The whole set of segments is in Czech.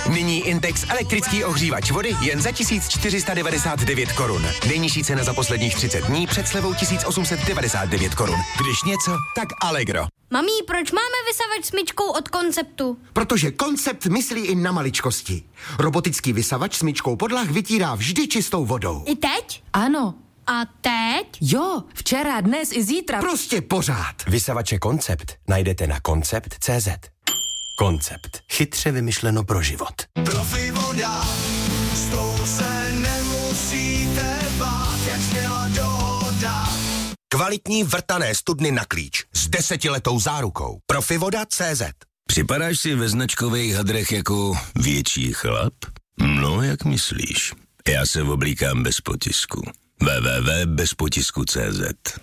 Nyní Intex elektrický ohřívač vody jen za 1499 korun. Nejnižší cena za posledních 30 dní před slevou 1899 korun. Když něco, tak Allegro. Mami, proč máme vysavač smyčkou od Konceptu? Protože Koncept myslí i na maličkosti. Robotický vysavač smyčkou podlah vytírá vždy čistou vodou. I teď? Ano. A teď? Jo, včera, dnes i zítra. Prostě pořád. Vysavače Koncept najdete na koncept.cz. Koncept. Chytře vymyšleno pro život. Profi voda, s tou se nemusíte bát, jak zněla dohoda. Kvalitní vrtané studny na klíč s 10letou zárukou. Profivoda.cz. Připadáš si ve značkových hadrech jako větší chlap? No, jak myslíš? Já se oblíkám bez potisku. www.bezpotisku.cz.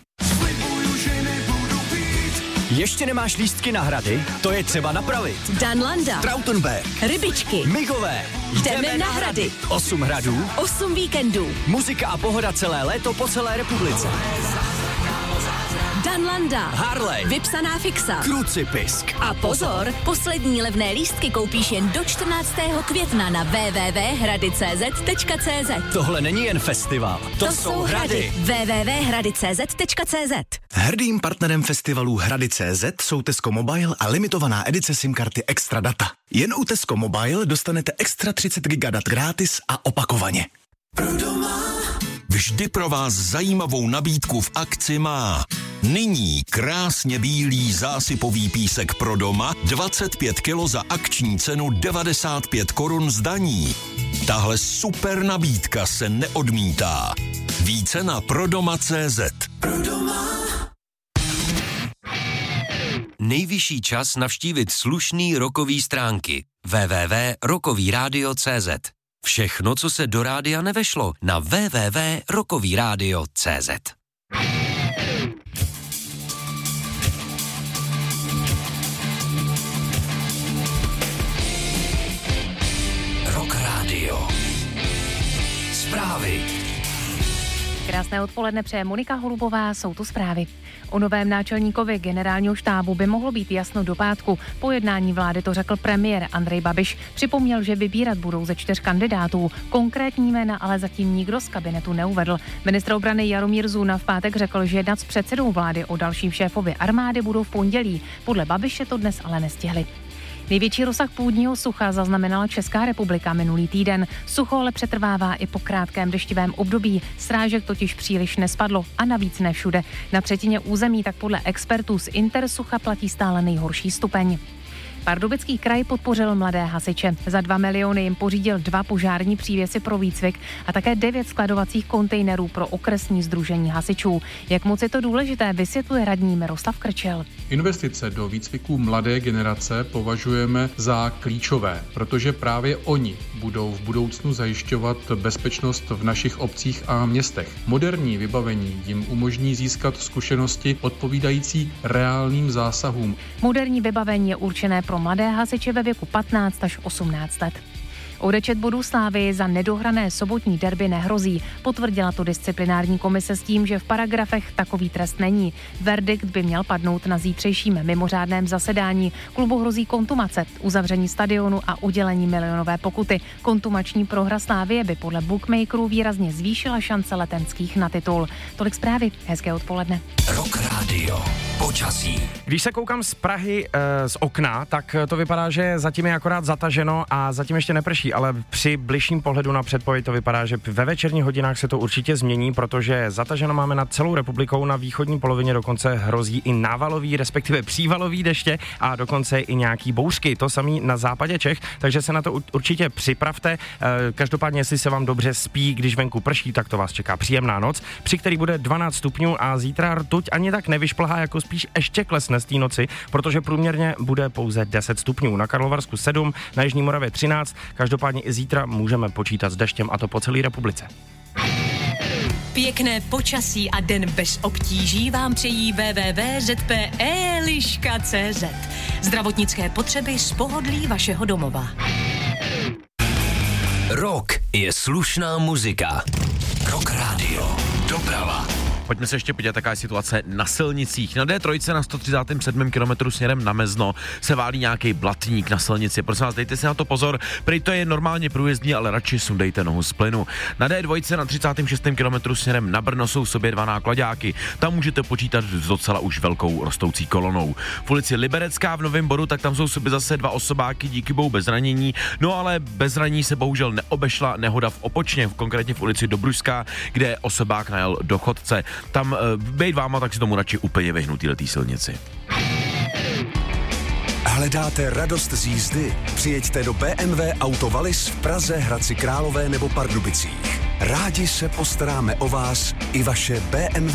Ještě nemáš lístky na Hrady? To je třeba napravit. Danlanda, Trautenberg, Rybičky, Migové. jdeme na Hrady. 8 hradů, 8 víkendů. muzika a pohoda celé léto po celé republice. Danlanda, Harley, vypsaná fixa. Krucipisk. A pozor, poslední levné lístky koupíš jen do 14. května na www.hrady.cz. Tohle není jen festival, to jsou Hrady. www.hrady.cz. Hrdým partnerem festivalu Hrady.cz jsou Tesco Mobile a limitovaná edice SIM karty Extra Data. Jen u Tesco Mobile dostanete extra 30 GB dat gratis a opakovaně. Vždy pro vás zajímavou nabídku v akci má. Nyní krásně bílý zásypový písek pro doma 25 kg za akční cenu 95 korun z daní. Tahle super nabídka se neodmítá. Více na prodoma.cz. Nejvyšší čas navštívit slušný rockový stránky www.rockovyradio.cz. Všechno, co se do rádia nevešlo, na www.rockovyradio.cz. Rock Radio. Zprávy. Krásné odpoledne přeje Monika Holubová, jsou tu zprávy. O novém náčelníkovi generálního štábu by mohlo být jasno do pátku. Po jednání vlády to řekl premiér Andrej Babiš. Připomněl, že vybírat budou ze 4 kandidátů. Konkrétní jména ale zatím nikdo z kabinetu neuvedl. Ministr obrany Jaromír Zuna v pátek řekl, že jednat s předsedou vlády o dalším šéfovi armády budou v pondělí. Podle Babiše to dnes ale nestihli. Největší rozsah půdního sucha zaznamenala Česká republika minulý týden. Sucho ale přetrvává i po krátkém deštivém období. Srážek totiž příliš nespadlo a navíc ne všude. Na třetině území tak podle expertů z Intersucha platí stále nejhorší stupeň. Pardubický kraj podpořil mladé hasiče. Za 2 miliony jim pořídil 2 požární přívěsy pro výcvik a také 9 skladovacích kontejnerů pro okresní sdružení hasičů. Jak moc je to důležité, vysvětluje radní Miroslav Krčel. Investice do výcviku mladé generace považujeme za klíčové, protože právě oni budou v budoucnu zajišťovat bezpečnost v našich obcích a městech. Moderní vybavení jim umožní získat zkušenosti odpovídající reálným zásahům. Moderní vybavení je určené pro mladé hasiče ve věku 15 až 18 let. Odečet bodů Slávy za nedohrané sobotní derby nehrozí. Potvrdila to disciplinární komise s tím, že v paragrafech takový trest není. Verdikt by měl padnout na zítřejším mimořádném zasedání. Klubu hrozí kontumace, uzavření stadionu a udělení milionové pokuty. Kontumační prohra Slávie by podle bookmakerů výrazně zvýšila šance letenských na titul. Tolik zprávy, hezké odpoledne. Rock Radio. Počasí. Když se koukám z Prahy z okna, tak to vypadá, že zatím je akorát zataženo a zatím ještě neprší, ale při bližším pohledu na předpověď to vypadá, že ve večerních hodinách se to určitě změní, protože zataženo máme nad celou republikou, na východní polovině dokonce hrozí i návalový, respektive přívalový deště a dokonce i nějaký bouřky, to samý na západě Čech, takže se na to určitě připravte. Každopádně, jestli se vám dobře spí, když venku prší, tak to vás čeká příjemná noc, při který bude 12 stupňů a zítra rtuť ani tak nevyšplhá, jako spíš ještě klesne z té noci, protože průměrně bude pouze 10 stupňů. Na Karlovarsku 7, na Jižní Moravě 13, každopádně i zítra můžeme počítat s deštěm a to po celé republice. Pěkné počasí a den bez obtíží vám přejí www.zpe.liška.cz. Zdravotnické potřeby z pohodlí vašeho domova. Rock je slušná muzika. Rock Radio. Doprava. pojďme se ještě podívat, jaká je situace na silnicích. Na D3 na 137. kilometru směrem na Mezno se válí nějaký blatník na silnici. Prosím vás, dejte si na to pozor, prej to je normálně průjezdní, ale radši sundejte nohu z plynu. Na D2 na 36. kilometru směrem na Brno jsou v sobě 2 nákladáky. Tam můžete počítat s docela už velkou rostoucí kolonou. V ulici Liberecká v Novém Boru, tak tam jsou v sobě zase 2 osobáky, díky bohu bez zranění. No ale bez zranění se bohužel neobešla nehoda v Opočně, konkrétně v ulici Dobružská, kde osobák najel do chodce. Tam bejt váma, tak si tomu radši úplně vyhnout této silnici. Hledáte radost z jízdy? Přijeďte do BMW Auto Wallis v Praze, Hradci Králové nebo Pardubicích. Rádi se postaráme o vás i vaše BMW.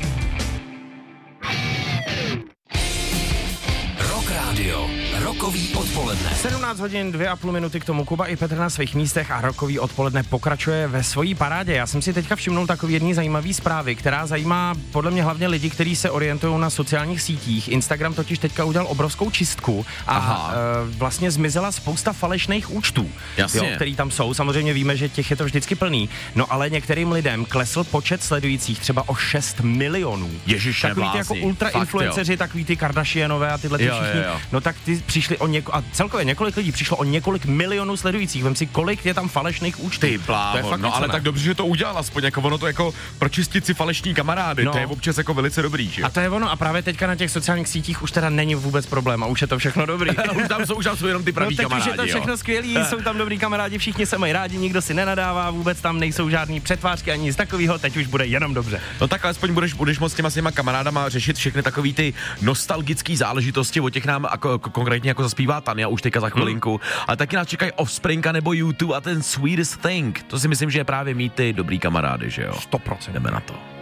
Rock Radio. Rokový odpoledne. 17 hodin, 2,5 minuty k tomu. Kuba i Petr na svých místech a rokový odpoledne pokračuje ve svojí parádě. Já jsem si teďka všimnul takový jedný zajímavý zprávy, která zajímá podle mě hlavně lidi, kteří se orientují na sociálních sítích. Instagram totiž teďka udělal obrovskou čistku a vlastně zmizela spousta falešných účtů, který tam jsou. Samozřejmě víme, že těch je to vždycky plný. No ale některým lidem klesl počet sledujících třeba o 6 milionů. Ježiš, takový ty jako ultra-influenceři, takový ty Kardashianové a tyhle ty všichni. No tak ty přišli a celkově několik lidí přišlo o několik milionů sledujících. Vem si, kolik je tam falešných účtů. Ty bláho, no ale tak dobře, že to udělal aspoň, jako ono to jako pročistit si falešní kamarády, to je občas jako velice dobrý, že? A to je ono a právě teďka na těch sociálních sítích už teda není vůbec problém a už je to všechno dobrý. už tam jsou jenom ty praví kamarádi. Už je to všechno skvělý, jsou tam dobrý kamarádi, všichni se mají rádi, nikdo si nenadává, vůbec tam nejsou žádný přetvářky ani nic takového, teď už bude jenom dobře. No tak alespoň budeš moc s těma kamarádama řešit všechny takový ty nostalgické záležitosti, o těch nám konkrétně jako zaspívá Tania už teďka za chvilinku, ale taky nás čekají Offspringa nebo U2 a ten Sweetest Thing. To si myslím, že je právě mít ty dobrý kamarády, že jo? 100%. Jdeme na to.